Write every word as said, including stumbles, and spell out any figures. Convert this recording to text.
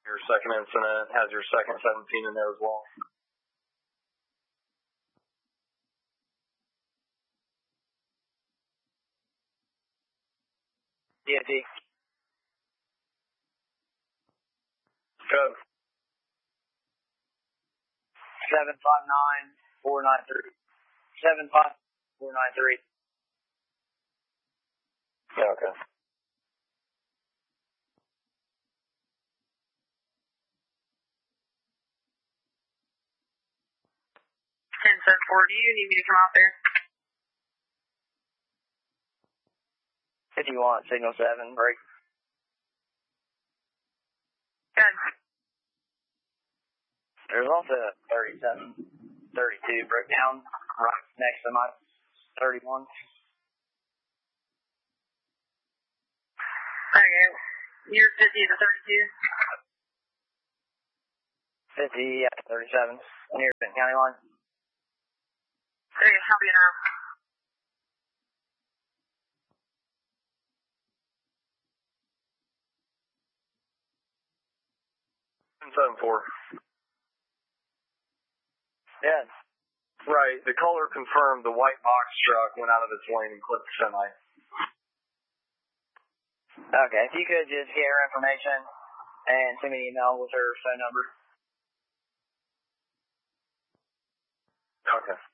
Your second incident has your second seventeen in there as well. D O T. Good. seven five nine four nine three. seven five four nine three. Yeah, okay. ten seven four, do you need me to come out there? If you want, signal seven, break. Good. There's also a thirty-seven, thirty-two broke down right next to my thirty-one. Okay. You're fifty to thirty-two? fifty, yeah, thirty-seven. Near Benton County line. Okay, I'll be in a room. ten seven four. Yeah. Right, the caller confirmed the white box truck went out of its lane and clipped the semi. Okay, if you could just get her information and send me an email with her phone number. Okay.